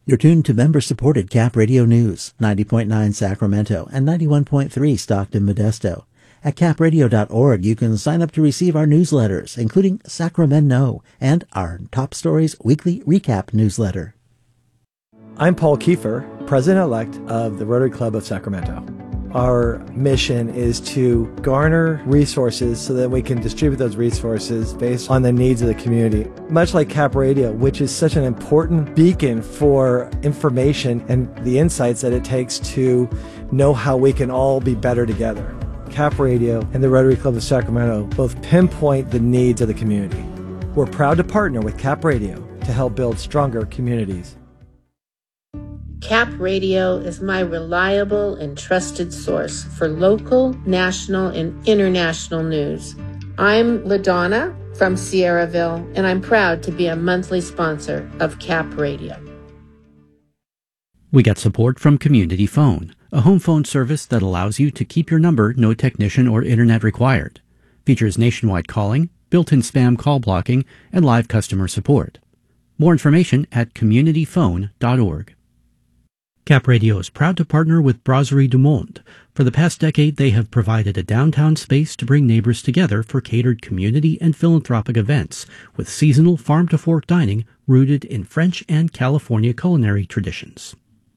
You're tuned to member-supported Cap Radio News, 90.9 Sacramento and 91.3 Stockton Modesto. At capradio.org, you can sign up to receive our newsletters, including Sacramento and our Top Stories Weekly Recap newsletter. I'm Paul Kiefer, President-elect of the Rotary Club of Sacramento. Our mission is to garner resources so that we can distribute those resources based on the needs of the community. Much like Cap Radio, which is such an important beacon for information and the insights that it takes to know how we can all be better together. Cap Radio and the Rotary Club of Sacramento both pinpoint the needs of the community. We're proud to partner with Cap Radio to help build stronger communities. Cap Radio is my reliable and trusted source for local, national, and international news. I'm LaDonna from Sierraville, and I'm proud to be a monthly sponsor of Cap Radio. We get support from Community Phone, a home phone service that allows you to keep your number, no technician or internet required. Features nationwide calling, built-in spam call blocking, and live customer support. More information at communityphone.org. Cap Radio is proud to partner with Brasserie du Monde. For the past decade, they have provided a downtown space to bring neighbors together for catered community and philanthropic events, with seasonal farm-to-fork dining rooted in French and California culinary traditions.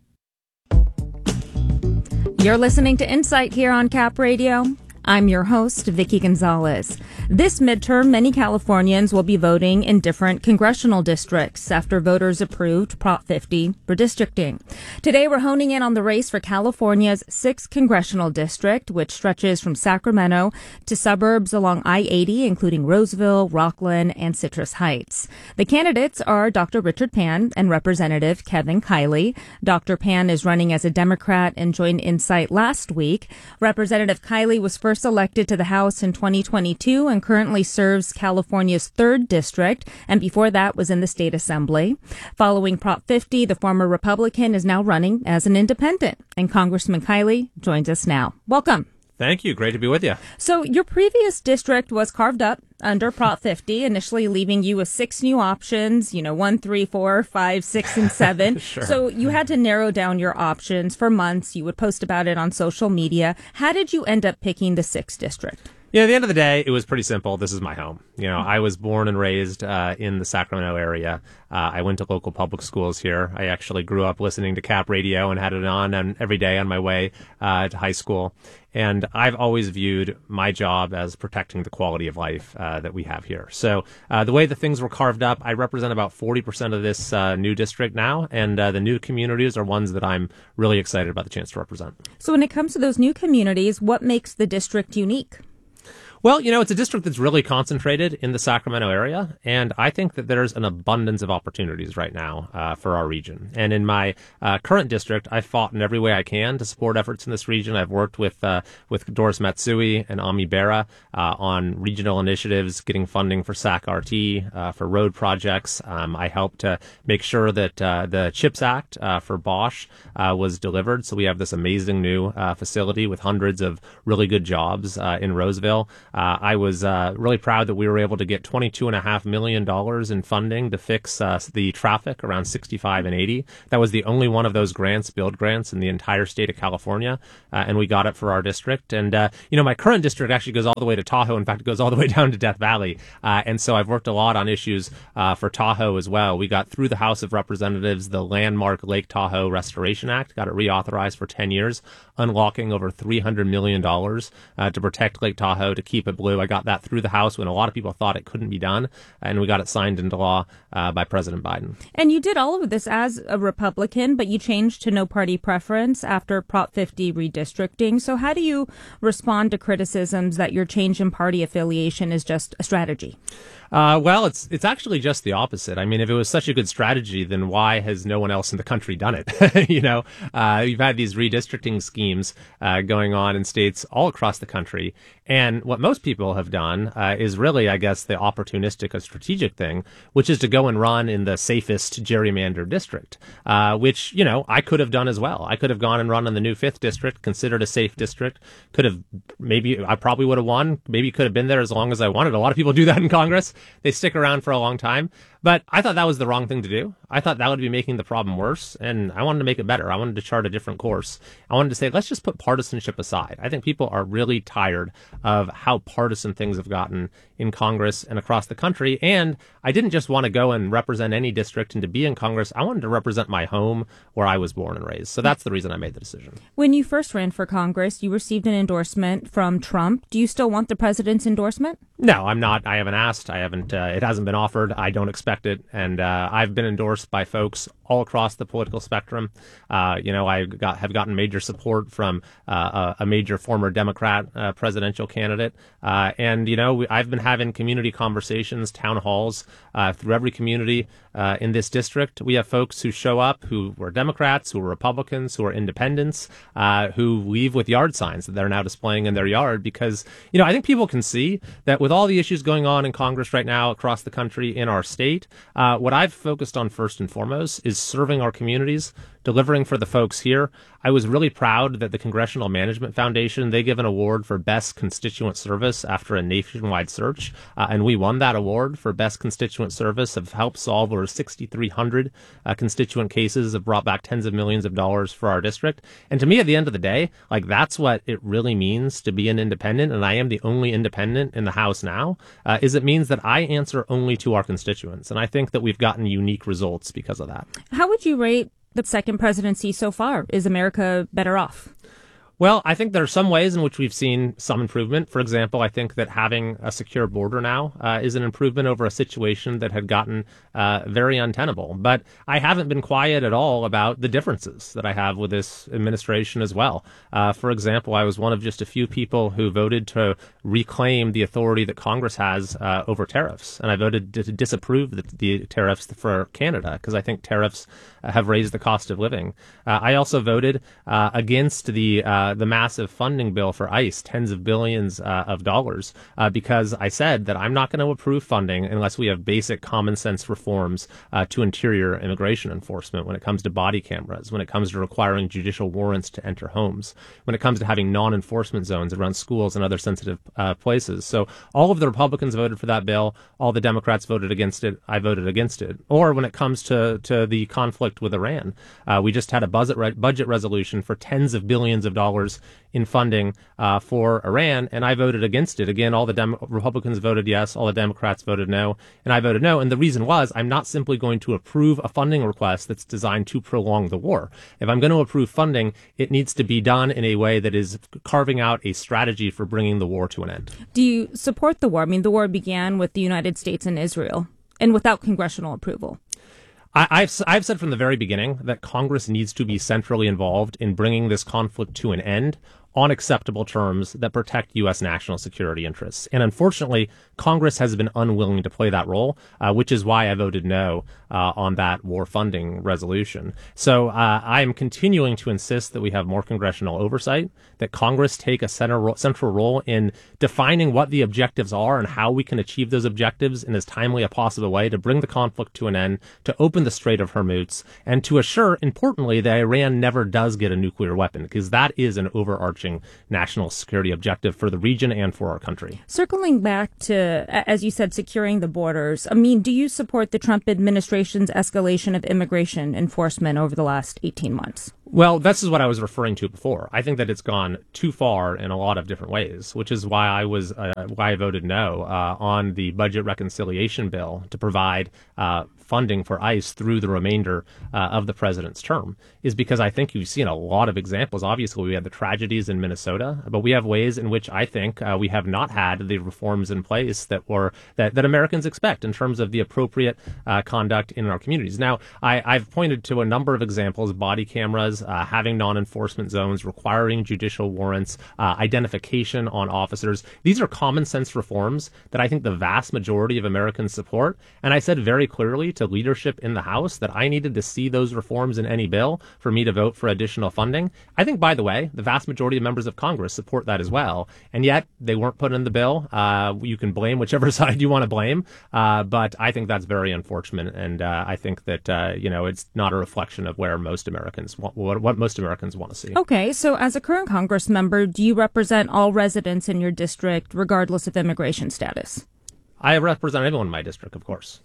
You're listening to Insight here on Cap Radio. I'm your host, Vicki Gonzalez. This midterm, many Californians will be voting in different congressional districts after voters approved Prop 50 redistricting. Today, we're honing in on the race for California's 6th congressional district, which stretches from Sacramento to suburbs along I-80, including Roseville, Rockland, and Citrus Heights. The candidates are Dr. Richard Pan and Representative Kevin Kiley. Dr. Pan is running as a Democrat and joined Insight last week. Representative Kiley was first elected to the House in 2022 and currently serves California's 3rd district, and before that was in the state assembly. Following Prop 50, the former Republican is now running as an independent, and Congressman Kiley joins us now. Welcome. Thank you. Great to be with you. So your previous district was carved up under Prop 50, initially leaving you with 6 new options, 1, 3, 4, 5, 6, and 7. Sure. So you had to narrow down your options for months. You would post about it on social media. How did you end up picking the 6th district? Yeah, at the end of the day, it was pretty simple. This is my home. I was born and raised in the Sacramento area. I went to local public schools here. I actually grew up listening to Cap Radio and had it on every day on my way to high school. And I've always viewed my job as protecting the quality of life that we have here. So the way that things were carved up, I represent about 40% of this new district now. And the new communities are ones that I'm really excited about the chance to represent. So when it comes to those new communities, what makes the district unique? Well, it's a district that's really concentrated in the Sacramento area, and I think that there's an abundance of opportunities right now for our region. And in my current district, I've fought in every way I can to support efforts in this region. I've worked with Doris Matsui and Ami Bera on regional initiatives, getting funding for SAC-RT, for road projects. I helped to make sure that the CHIPS Act for Bosch was delivered, so we have this amazing new facility with hundreds of really good jobs in Roseville. I was really proud that we were able to get $22.5 million in funding to fix the traffic around 65 and 80. That was the only one of those grants, build grants, in the entire state of California, and we got it for our district. And, my current district actually goes all the way to Tahoe. In fact, it goes all the way down to Death Valley. And so I've worked a lot on issues for Tahoe as well. We got through the House of Representatives the landmark Lake Tahoe Restoration Act, got it reauthorized for 10 years, unlocking over $300 million to protect Lake Tahoe, to keep it blue. I got that through the House when a lot of people thought it couldn't be done, and we got it signed into law by President Biden. And you did all of this as a Republican, but you changed to no party preference after Prop 50 redistricting. So how do you respond to criticisms that your change in party affiliation is just a strategy? Well, it's actually just the opposite. I mean, if it was such a good strategy, then why has no one else in the country done it? You've had these redistricting schemes going on in states all across the country. And what most people have done is really, I guess, the opportunistic or strategic thing, which is to go and run in the safest gerrymandered district, which, I could have done as well. I could have gone and run in the new 5th district, considered a safe district, I probably would have won, maybe could have been there as long as I wanted. A lot of people do that in Congress. They stick around for a long time. But I thought that was the wrong thing to do. I thought that would be making the problem worse, and I wanted to make it better. I wanted to chart a different course. I wanted to say, let's just put partisanship aside. I think people are really tired of how partisan things have gotten in Congress and across the country. And I didn't just want to go and represent any district and to be in Congress. I wanted to represent my home where I was born and raised. So that's the reason I made the decision. When you first ran for Congress, you received an endorsement from Trump. Do you still want the president's endorsement? No, I'm not. I haven't asked. I haven't. It hasn't been offered. I don't expect it. And I've been endorsed by folks all across the political spectrum. I have gotten major support from a major former Democrat presidential candidate. I've been having community conversations, town halls through every community in this district. We have folks who show up who were Democrats, who were Republicans, who are independents, who leave with yard signs that they're now displaying in their yard because, I think people can see that with all the issues going on in Congress right now across the country, in our state, what I've focused on first and foremost is serving our communities, delivering for the folks here. I was really proud that the Congressional Management Foundation, they give an award for best constituent service after a nationwide search. And we won that award for best constituent service, have helped solve over 6,300 constituent cases, have brought back tens of millions of dollars for our district. And to me, at the end of the day, that's what it really means to be an independent. And I am the only independent in the House now, is it means that I answer only to our constituents. And I think that we've gotten unique results because of that. How would you rate the second presidency so far? Is America better off? Well, I think there are some ways in which we've seen some improvement. For example, I think that having a secure border now is an improvement over a situation that had gotten very untenable. But I haven't been quiet at all about the differences that I have with this administration as well. For example, I was one of just a few people who voted to reclaim the authority that Congress has over tariffs. And I voted to disapprove the tariffs for Canada because I think tariffs have raised the cost of living. I also voted against the massive funding bill for ICE, tens of billions of dollars, because I said that I'm not going to approve funding unless we have basic common sense reforms to interior immigration enforcement when it comes to body cameras, when it comes to requiring judicial warrants to enter homes, when it comes to having non-enforcement zones around schools and other sensitive places. So all of the Republicans voted for that bill. All the Democrats voted against it. I voted against it. Or when it comes to the conflict with Iran, we just had a budget resolution for tens of billions of dollars in funding for Iran, and I voted against it. Again, all the Republicans voted yes, all the Democrats voted no, and I voted no. And the reason was I'm not simply going to approve a funding request that's designed to prolong the war. If I'm going to approve funding, it needs to be done in a way that is carving out a strategy for bringing the war to an end. Do you support the war? I mean, the war began with the United States and Israel, and without congressional approval. I've said from the very beginning that Congress needs to be centrally involved in bringing this conflict to an end on acceptable terms that protect U.S. national security interests. And unfortunately, Congress has been unwilling to play that role, which is why I voted no on that war funding resolution. So I am continuing to insist that we have more congressional oversight, that Congress take a central role in defining what the objectives are and how we can achieve those objectives in as timely a possible way to bring the conflict to an end, to open the Strait of Hormuz, and to assure, importantly, that Iran never does get a nuclear weapon, because that is an overarching national security objective for the region and for our country. Circling back to, as you said, securing the borders, I mean, do you support the Trump administration's escalation of immigration enforcement over the last 18 months? Well, this is what I was referring to before. I think that it's gone too far in a lot of different ways, which is why I voted no on the budget reconciliation bill to provide funding for ICE through the remainder of the president's term, is because I think you've seen a lot of examples. Obviously, we had the tragedies in Minnesota, but we have ways in which I think we have not had the reforms in place that Americans expect in terms of the appropriate conduct in our communities. Now, I've pointed to a number of examples: body cameras, having non-enforcement zones, requiring judicial warrants, identification on officers. These are common sense reforms that I think the vast majority of Americans support. And I said very clearly to leadership in the House that I needed to see those reforms in any bill for me to vote for additional funding. I think, by the way, the vast majority of members of Congress support that as well. And yet they weren't put in the bill. You can blame whichever side you want to blame. But I think that's very unfortunate. And I think that, it's not a reflection of where most Americans what most Americans want to see. Okay. So as a current Congress member, do you represent all residents in your district, regardless of immigration status? I represent everyone in my district, of course. Yeah.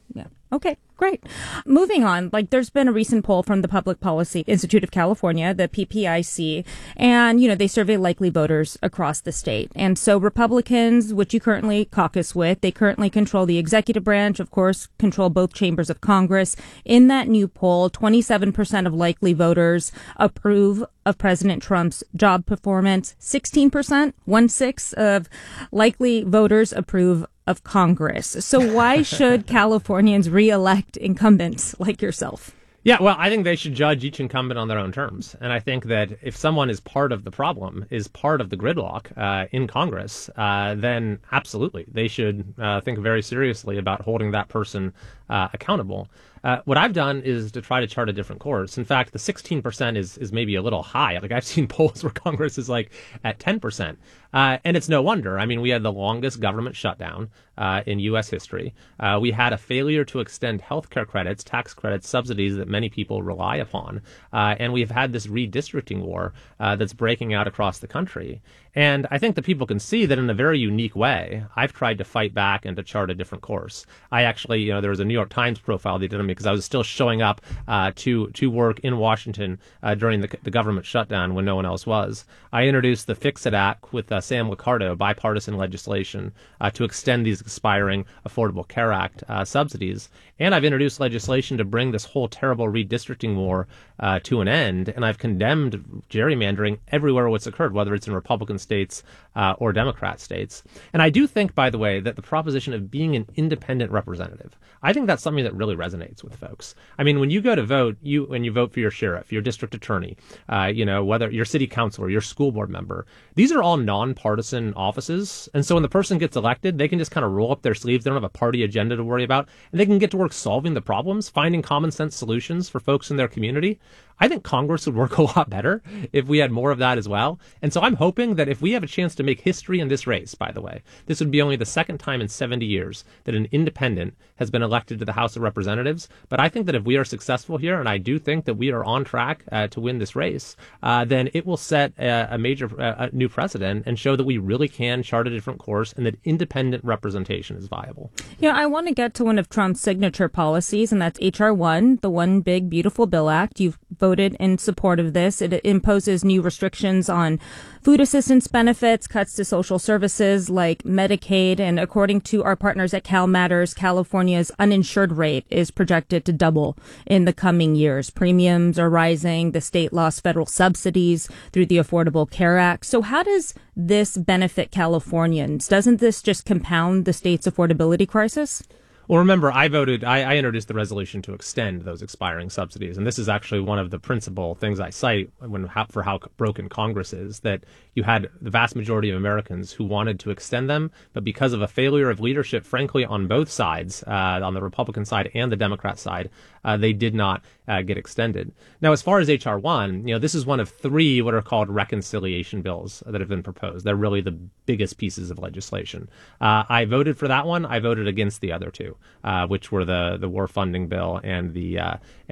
Okay, great. Moving on, there's been a recent poll from the Public Policy Institute of California, the PPIC, and, they survey likely voters across the state. And so Republicans, which you currently caucus with, they currently control the executive branch, of course, control both chambers of Congress. In that new poll, 27% of likely voters approve of President Trump's job performance. 16%, 1/6 of likely voters approve of Congress. So why should Californians re-elect incumbents like yourself? Yeah, well, I think they should judge each incumbent on their own terms. And I think that if someone is part of the problem, is part of the gridlock in Congress, then absolutely they should think very seriously about holding that person accountable. What I've done is to try to chart a different course. In fact, the 16% is maybe a little high. I've seen polls where Congress is at 10%. And it's no wonder. I mean, we had the longest government shutdown in U.S. history. We had a failure to extend health care credits, tax credits, subsidies that many people rely upon. And we've had this redistricting war that's breaking out across the country. And I think that people can see that in a very unique way, I've tried to fight back and to chart a different course. I actually, there was a New York Times profile they did on me because I was still showing up to work in Washington during the government shutdown when no one else was. I introduced the Fix-It Act with Sam Liccardo, bipartisan legislation to extend these expiring Affordable Care Act subsidies. And I've introduced legislation to bring this whole terrible redistricting war to an end. And I've condemned gerrymandering everywhere it's occurred, whether it's in Republican states or Democrat states. And I do think, by the way, that the proposition of being an independent representative, I think that's something that really resonates with folks. I mean, when you go to vote, when you vote for your sheriff, your district attorney, whether your city councilor, your school board member, these are all nonpartisan offices. And so when the person gets elected, they can just kind of roll up their sleeves. They don't have a party agenda to worry about, and they can get to work solving the problems, finding common sense solutions for folks in their community. I think Congress would work a lot better if we had more of that as well. And so I'm hoping that if we have a chance to make history in this race, by the way, this would be only the second time in 70 years that an independent has been elected to the House of Representatives. But I think that if we are successful here, and I do think that we are on track to win this race, then it will set a major new precedent and show that we really can chart a different course and that independent representation is viable. I want to get to one of Trump's signature policies, and that's H.R. 1, the One Big Beautiful Bill Act. You've voted in support of this. It imposes new restrictions on food assistance benefits, cuts to social services like Medicaid, and according to our partners at CalMatters, California's uninsured rate is projected to double in the coming years. Premiums are rising. The state lost federal subsidies through the Affordable Care Act. So how does this benefit Californians? Doesn't this just compound the state's affordability crisis? Well, remember, I introduced the resolution to extend those expiring subsidies. And this is actually one of the principal things I cite for how broken Congress is, that you had the vast majority of Americans who wanted to extend them. But because of a failure of leadership, frankly, on both sides, on the Republican side and the Democrat side, they did not get extended. Now, as far as H.R. 1, this is one of three what are called reconciliation bills that have been proposed. They're really the biggest pieces of legislation. I voted for that one. I voted against the other two, which were the war funding bill and the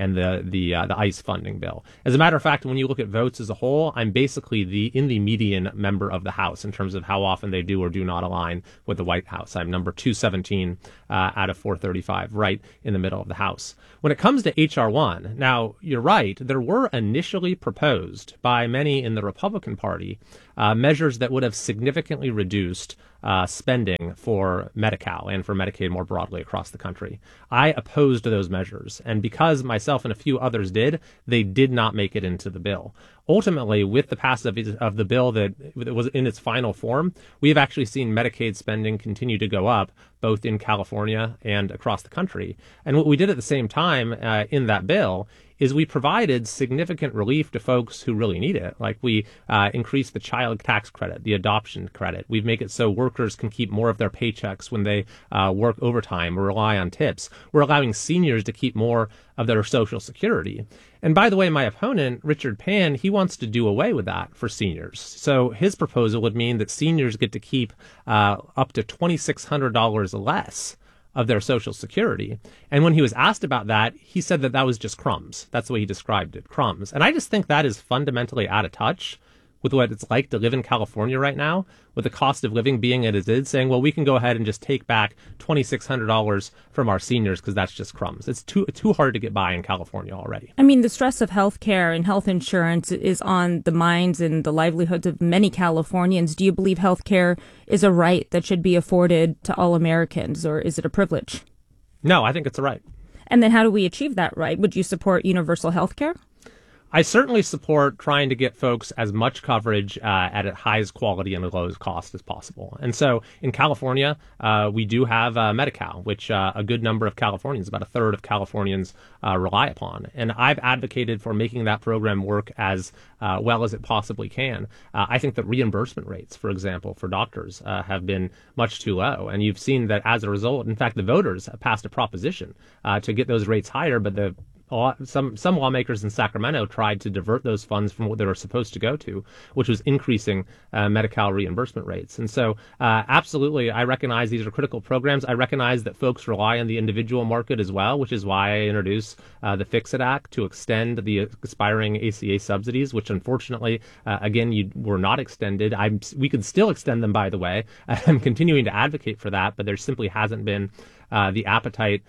ICE funding bill. As a matter of fact, when you look at votes as a whole, I'm basically in the median member of the House in terms of how often they do or do not align with the White House. I'm number 217 out of 435, right in the middle of the House. When it comes to H.R. 1, now, you're right, there were initially proposed by many in the Republican Party measures that would have significantly reduced spending for Medi-Cal and for Medicaid more broadly across the country. I opposed those measures, and because myself and a few others did, they did not make it into the bill. Ultimately, with the passage of the bill that was in its final form, we have actually seen Medicaid spending continue to go up, both in California and across the country. And what we did at the same time in that bill is we provided significant relief to folks who really need it. Like we increased the child tax credit, the adoption credit. We've made it so workers can keep more of their paychecks when they work overtime or rely on tips. We're allowing seniors to keep more of their Social Security. And by the way, my opponent, Richard Pan, he wants to do away with that for seniors. So his proposal would mean that seniors get to keep up to $2,600 less of their Social Security. And when he was asked about that, he said that was just crumbs. That's the way he described it, crumbs. And I just think that is fundamentally out of touch with what it's like to live in California right now, with the cost of living being as it is, saying, well, we can go ahead and just take back $2,600 from our seniors because that's just crumbs. It's too hard to get by in California already. I mean, the stress of health care and health insurance is on the minds and the livelihoods of many Californians. Do you believe health care is a right that should be afforded to all Americans, or is it a privilege? No, I think it's a right. And then how do we achieve that right? Would you support universal health care? I certainly support trying to get folks as much coverage at a highest quality and the lowest cost as possible. And so in California, we do have Medi-Cal, which a good number of Californians, about a third of Californians, rely upon. And I've advocated for making that program work as well as it possibly can. I think that reimbursement rates, for example, for doctors have been much too low. And you've seen that as a result, in fact, the voters passed a proposition to get those rates higher, but some lawmakers in Sacramento tried to divert those funds from what they were supposed to go to, which was increasing Medi-Cal reimbursement rates. And so absolutely, I recognize these are critical programs. I recognize that folks rely on the individual market as well, which is why I introduced the Fix-It Act to extend the expiring ACA subsidies, which unfortunately, again, were not extended. We could still extend them, by the way. I'm continuing to advocate for that, but there simply hasn't been the appetite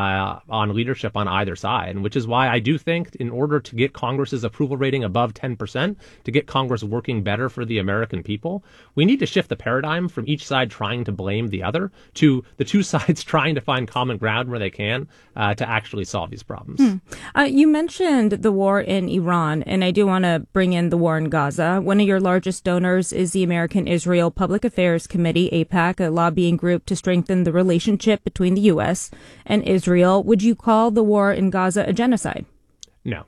on leadership on either side, and which is why I do think in order to get Congress's approval rating above 10%, to get Congress working better for the American people, we need to shift the paradigm from each side trying to blame the other to the two sides trying to find common ground where they can to actually solve these problems. You mentioned the war in Iran, and I do want to bring in the war in Gaza. One of your largest donors is the American Israel Public Affairs Committee, AIPAC, a lobbying group to strengthen the relationship between the U.S. and Israel. Would you call the war in Gaza a genocide? No.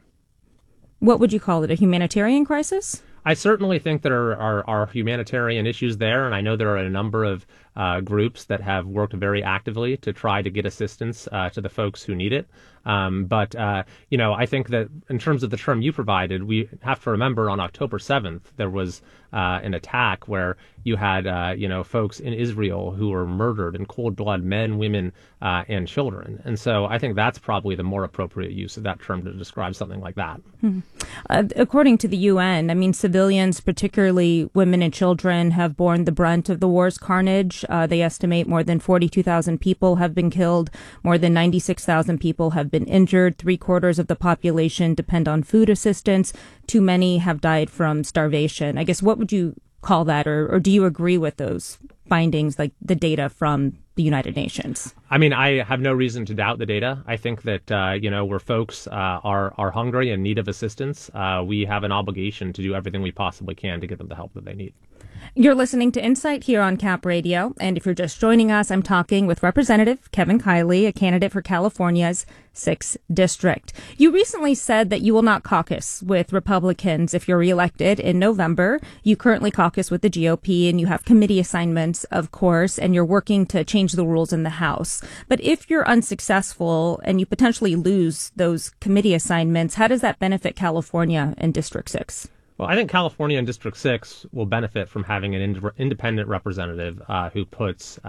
What would you call it, a humanitarian crisis? I certainly think there are humanitarian issues there, and I know there are a number of groups that have worked very actively to try to get assistance to the folks who need it. But I think that in terms of the term you provided, we have to remember on October 7th, there was an attack where you had, folks in Israel who were murdered in cold blood, men, women, and children. And so I think that's probably the more appropriate use of that term to describe something like that. According to the UN, I mean, civilians, particularly women and children, have borne the brunt of the war's carnage. They estimate more than 42,000 people have been killed. More than 96,000 people have been injured. 3/4 of the population depend on food assistance. Too many have died from starvation. I guess, what would you call that? Or do you agree with those findings, like the data from the United Nations? I mean, I have no reason to doubt the data. I think that, where folks are hungry and in need of assistance, we have an obligation to do everything we possibly can to get them the help that they need. You're listening to Insight here on Cap Radio, and if you're just joining us, I'm talking with Representative Kevin Kiley, a candidate for California's 6th District. You recently said that you will not caucus with Republicans if you're reelected in November. You currently caucus with the GOP, and you have committee assignments, of course, and you're working to change the rules in the House. But if you're unsuccessful and you potentially lose those committee assignments, how does that benefit California and District 6? Well, I think California and District 6 will benefit from having an independent representative who puts,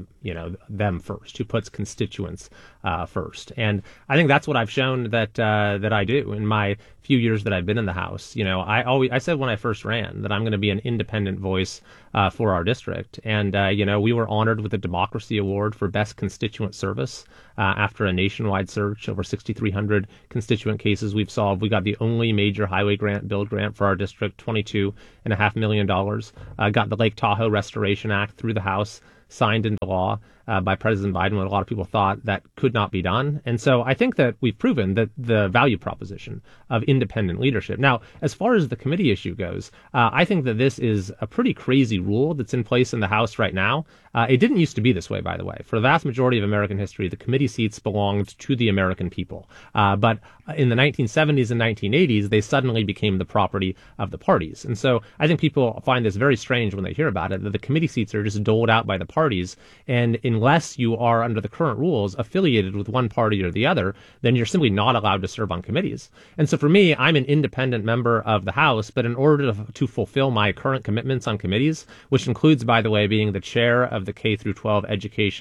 them first, who puts constituents first. And I think that's what I've shown that I do in my few years that I've been in the House. I said when I first ran that I'm going to be an independent voice for our district. And, we were honored with the Democracy Award for Best Constituent Service after a nationwide search. Over 6,300 constituent cases we've solved. We got the only major highway build grant for our district, $22.5 million. Got the Lake Tahoe Restoration Act through the House, signed into law by President Biden, when a lot of people thought that could not be done. And so I think that we've proven that the value proposition of independent leadership. Now, as far as the committee issue goes, I think that this is a pretty crazy rule that's in place in the House right now. It didn't used to be this way, by the way. For the vast majority of American history, the committee seats belonged to the American people. But in the 1970s and 1980s, they suddenly became the property of the parties. And so I think people find this very strange when they hear about it, that the committee seats are just doled out by the parties. And unless you are, under the current rules, affiliated with one party or the other, then you're simply not allowed to serve on committees. And so for me, I'm an independent member of the House, but in order to fulfill my current commitments on committees, which includes, by the way, being the chair of the K through 12 Education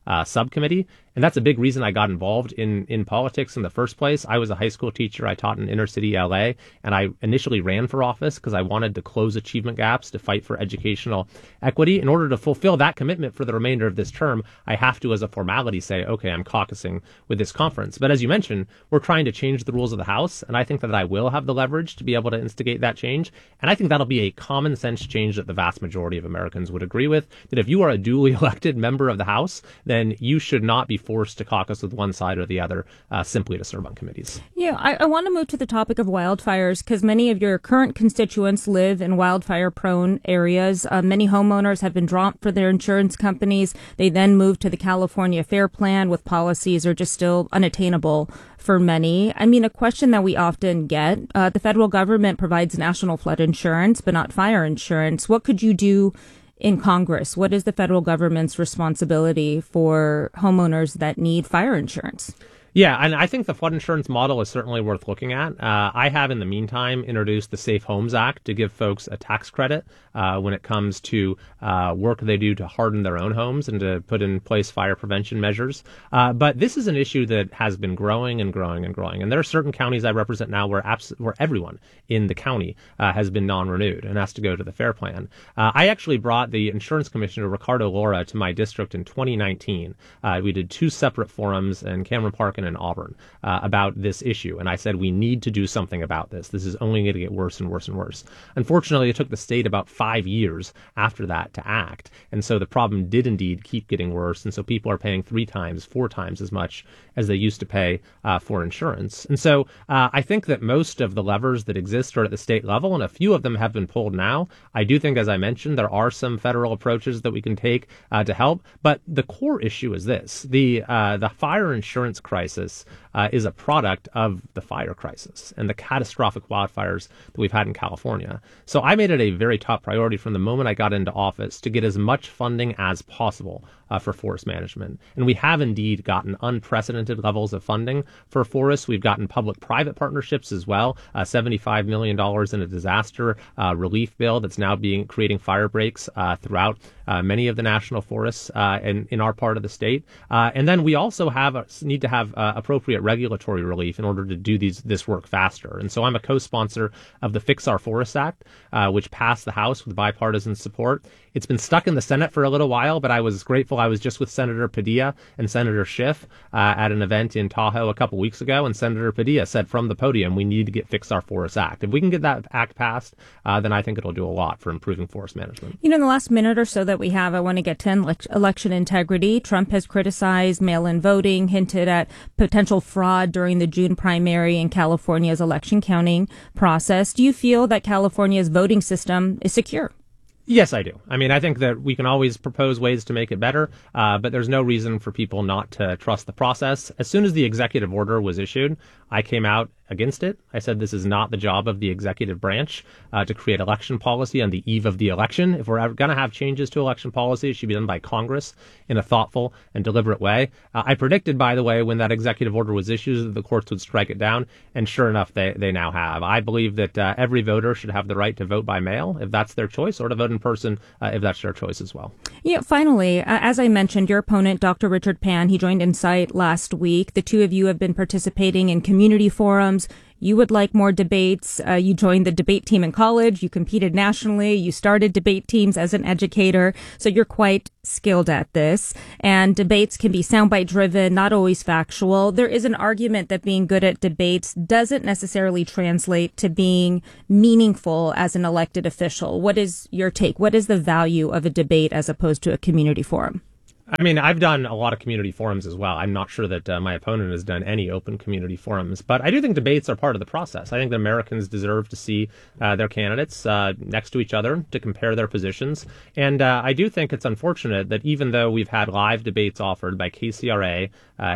subcommittee. And that's a big reason I got involved in politics in the first place. I was a high school teacher. I taught in inner city LA, and I initially ran for office because I wanted to close achievement gaps, to fight for educational equity. In order to fulfill that commitment for the remainder of this term, I have to, as a formality, say, okay, I'm caucusing with this conference. But as you mentioned, we're trying to change the rules of the House, and I think that I will have the leverage to be able to instigate that change. And I think that'll be a common sense change that the vast majority of Americans would agree with, that if you are a duly elected member of the House, then you should not be forced to caucus with one side or the other simply to serve on committees. Yeah, I want to move to the topic of wildfires because many of your current constituents live in wildfire-prone areas. Many homeowners have been dropped for their insurance companies. They then move to the California FAIR Plan with policies are just still unattainable for many. I mean, a question that we often get, the federal government provides national flood insurance, but not fire insurance. What could you do in Congress? What is the federal government's responsibility for homeowners that need fire insurance? Yeah, and I think the flood insurance model is certainly worth looking at. I have, in the meantime, introduced the Safe Homes Act to give folks a tax credit when it comes to work they do to harden their own homes and to put in place fire prevention measures. But this is an issue that has been growing and growing and growing. And there are certain counties I represent now where everyone in the county has been non-renewed and has to go to the FAIR Plan. I actually brought the insurance commissioner, Ricardo Laura, to my district in 2019. We did 2 separate forums in Cameron Park and in Auburn about this issue. And I said, we need to do something about this. This is only going to get worse and worse and worse. Unfortunately, it took the state about 5 years after that to act. And so the problem did indeed keep getting worse. And so people are paying 3 times, 4 times as much as they used to pay for insurance. And so I think that most of the levers that exist are at the state level, and a few of them have been pulled now. I do think, as I mentioned, there are some federal approaches that we can take to help. But the core issue is this. The fire insurance crisis is a product of the fire crisis and the catastrophic wildfires that we've had in California. So I made it a very top priority from the moment I got into office to get as much funding as possible for forest management. And we have indeed gotten unprecedented levels of funding for forests. We've gotten public-private partnerships as well, $75 million in a disaster relief bill that's now creating fire breaks throughout many of the national forests in our part of the state. And then we also need to have appropriate regulatory relief in order to do this work faster. And so I'm a co-sponsor of the Fix Our Forests Act, which passed the House with bipartisan support. It's been stuck in the Senate for a little while, but I was grateful. I was just with Senator Padilla and Senator Schiff at an event in Tahoe a couple weeks ago, and Senator Padilla said from the podium, we need to get Fix Our Forests Act. If we can get that act passed, then I think it'll do a lot for improving forest management. You know, in the last minute or so that we have, I want to get to election integrity. Trump has criticized mail-in voting, hinted at potential fraud during the June primary in California's election counting process. Do you feel that California's voting system is secure? Yes, I do. I mean, I think that we can always propose ways to make it better, but there's no reason for people not to trust the process. As soon as the executive order was issued, I came out against it. I said this is not the job of the executive branch to create election policy on the eve of the election. If we're going to have changes to election policy, it should be done by Congress in a thoughtful and deliberate way. I predicted, by the way, when that executive order was issued, that the courts would strike it down, and sure enough, they now have. I believe that every voter should have the right to vote by mail, if that's their choice, or to vote in person, if that's their choice as well. Yeah, finally, as I mentioned, your opponent, Dr. Richard Pan, he joined Insight last week. The two of you have been participating in community forums. You would like more debates. You joined the debate team in college. You competed nationally. You started debate teams as an educator. So you're quite skilled at this. And debates can be soundbite driven, not always factual. There is an argument that being good at debates doesn't necessarily translate to being meaningful as an elected official. What is your take? What is the value of a debate as opposed to a community forum? I mean, I've done a lot of community forums as well. I'm not sure that my opponent has done any open community forums, but I do think debates are part of the process. I think that Americans deserve to see their candidates next to each other to compare their positions. And I do think it's unfortunate that even though we've had live debates offered by KCRA,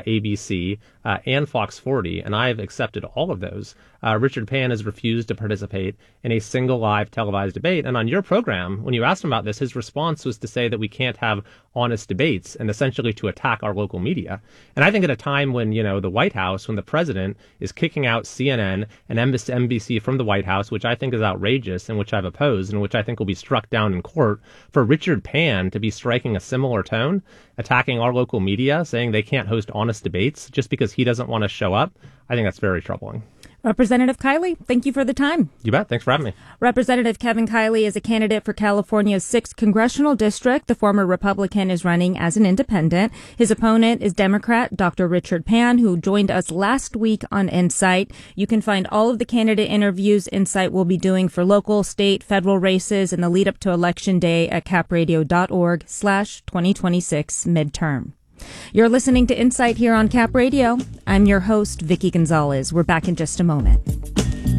ABC, and Fox 40, and I've accepted all of those, Richard Pan has refused to participate in a single live televised debate. And on your program, when you asked him about this, his response was to say that we can't have honest debates and essentially to attack our local media. And I think at a time when, the White House, when the president is kicking out CNN and NBC from the White House, which I think is outrageous and which I've opposed and which I think will be struck down in court, for Richard Pan to be striking a similar tone, attacking our local media, saying they can't host honest debates just because he doesn't want to show up, I think that's very troubling. Representative Kiley, thank you for the time. You bet. Thanks for having me. Representative Kevin Kiley is a candidate for California's 6th congressional district. The former Republican is running as an independent. His opponent is Democrat Dr. Richard Pan, who joined us last week on Insight. You can find all of the candidate interviews Insight will be doing for local, state, federal races in the lead up to Election Day at capradio.org/2026 midterm. You're listening to Insight here on Cap Radio. I'm your host, Vicki Gonzalez. We're back in just a moment.